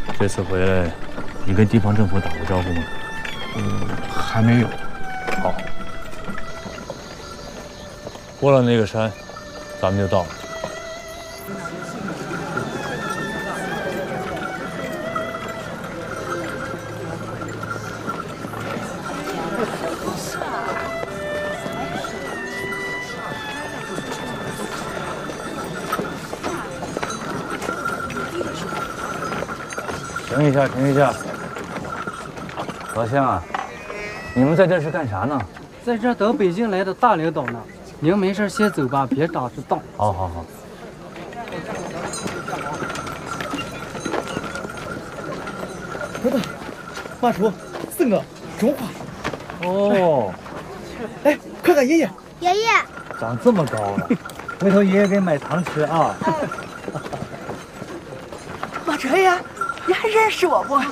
这次回来，你跟地方政府打过招呼吗？ 还没有。 好，过了那个山，咱们就到了。停一下，停一下。老乡啊，你们在这是干啥呢？ 在这等北京来的大领导呢。您没事先走吧，别打着道。 好好好。 等等，马叔、四哥、中华。 哦， 哎，快看爷爷！ 爷爷， 长这么高了，回头爷爷给你买糖吃啊。 马哲呀，你还认识我不？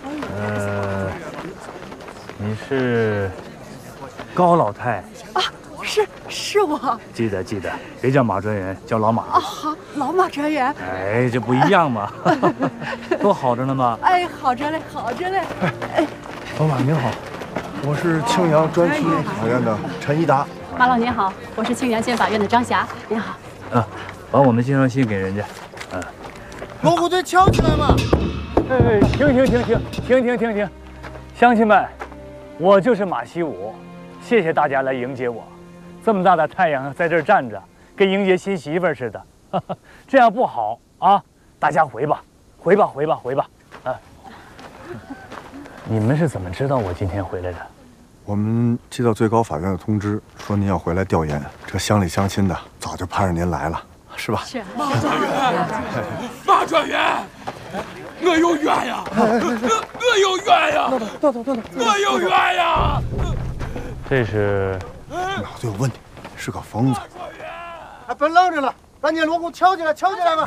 你是高老太啊，是我。 记得，别叫马专员，叫老马。 啊，好，老马专员。 哎，这不一样嘛，都好着呢吗？ 哎，好着嘞，好着嘞。 哎，老马您好，我是庆阳专区法院的陈一达。 马老您好，我是庆阳县法院的张霞，您好。 啊，把我们介绍信给人家。 锣鼓队敲起来嘛！ 哎，停！乡亲们，我就是马西武，谢谢大家来迎接我。这么大的太阳在这儿站着，跟迎接新媳妇似的，这样不好啊！大家回吧。啊，你们是怎么知道我今天回来的？ 我们接到最高法院的通知，说您要回来调研，这乡里乡亲的早就盼着您来了，是吧？ 是。 马专员，我有冤呀！我有冤呀！我有冤呀！ 这是脑子有问题，是个疯子。 还别愣着了，赶紧锣鼓敲起来吧！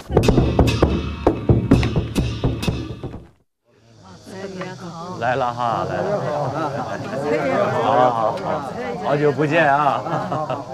来了，好，好久不见啊！